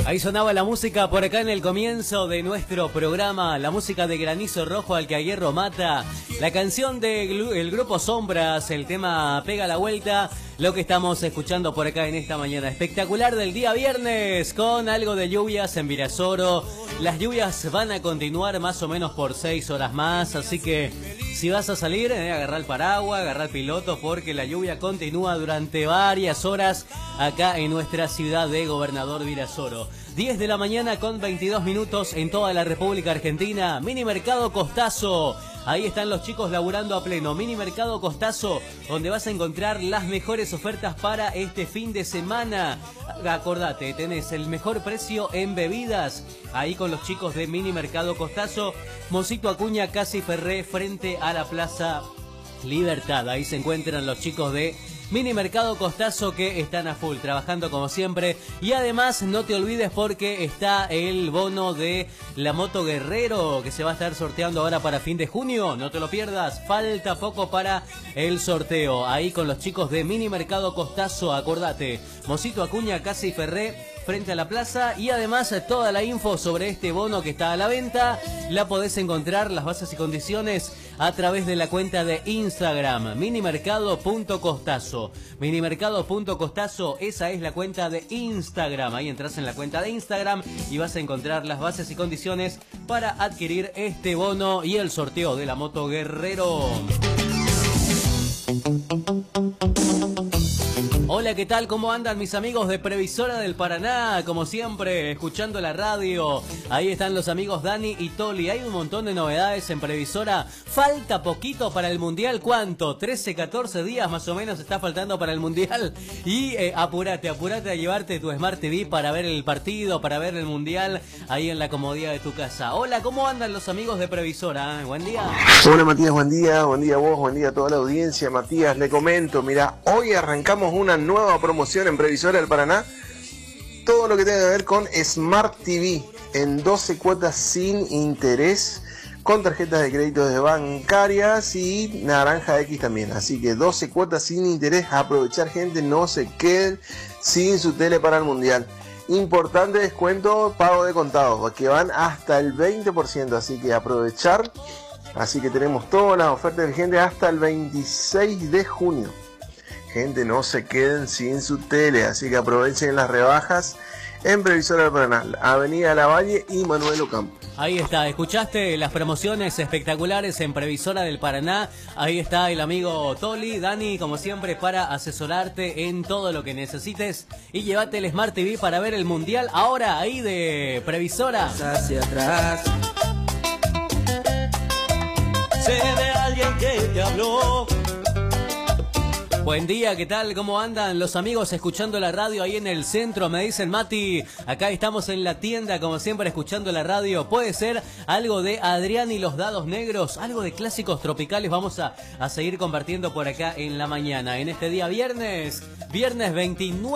Ahí sonaba la música por acá en el comienzo de nuestro programa, la música de Granizo Rojo al que a hierro mata, la canción del grupo Sombras, el tema Pega la Vuelta, lo que estamos escuchando por acá en esta mañana espectacular del día viernes, con algo de lluvias en Virasoro. Las lluvias van a continuar más o menos por 6 horas más, así que si vas a salir, agarrar el paraguas, agarrar el piloto, porque la lluvia continúa durante varias horas acá en nuestra ciudad de Gobernador Virasoro. 10 de la mañana con 22 minutos en toda la República Argentina. Mini Mercado Costazo. Ahí están los chicos laburando a pleno. Mini Mercado Costazo, donde vas a encontrar las mejores ofertas para este fin de semana. Acordate, tenés el mejor precio en bebidas. Ahí con los chicos de Mini Mercado Costazo. Mosito Acuña, Casi Ferré, frente a la Plaza Libertad. Ahí se encuentran los chicos de Mini Mercado Costazo, que están a full, trabajando como siempre. Y además no te olvides, porque está el bono de la Moto Guerrero, que se va a estar sorteando ahora para fin de junio. No te lo pierdas, falta poco para el sorteo. Ahí con los chicos de Mini Mercado Costazo, acordate, Mosito Acuña, Casi Ferré, frente a la plaza. Y además toda la info sobre este bono que está a la venta la podés encontrar, las bases y condiciones, a través de la cuenta de Instagram, minimercado.costazo. Minimercado.costazo, esa es la cuenta de Instagram. Ahí entras en la cuenta de Instagram y vas a encontrar las bases y condiciones para adquirir este bono y el sorteo de la Moto Guerrero. Hola, ¿qué tal? ¿Cómo andan mis amigos de Previsora del Paraná? Como siempre, escuchando la radio. Ahí están los amigos Dani y Toli. Hay un montón de novedades en Previsora. Falta poquito para el Mundial. ¿Cuánto? 13, 14 días más o menos está faltando para el Mundial. Y apurate a llevarte tu Smart TV para ver el partido, para ver el Mundial ahí en la comodidad de tu casa. Hola, ¿cómo andan los amigos de Previsora? Buen día. Hola Matías, buen día a vos, buen día a toda la audiencia. Matías, le comento, mira, hoy arrancamos una nueva promoción en Previsora del Paraná. Todo lo que tenga que ver con Smart TV en 12 cuotas sin interés, con tarjetas de crédito de bancarias y Naranja X también. Así que 12 cuotas sin interés. Aprovechar, gente, no se queden sin su tele para el Mundial. Importante descuento, pago de contado, que van hasta el 20%, así que aprovechar. Así que tenemos todas las ofertas vigentes hasta el 26 de junio. Gente, no se queden sin su tele, así que aprovechen las rebajas en Previsora del Paraná, Avenida Lavalle y Manuel Ocampo. Ahí está, escuchaste las promociones espectaculares en Previsora del Paraná. Ahí está el amigo Toli, Dani, como siempre, para asesorarte en todo lo que necesites. Y llévate el Smart TV para ver el Mundial ahora ahí de Previsora. Hacia atrás. Sé de alguien que te habló. Buen día, ¿qué tal? ¿Cómo andan los amigos escuchando la radio ahí en el centro? Me dicen, Mati, acá estamos en la tienda, como siempre, escuchando la radio. Puede ser algo de Adrián y los Dados Negros, algo de clásicos tropicales. Vamos a seguir compartiendo por acá en la mañana, en este día viernes 29.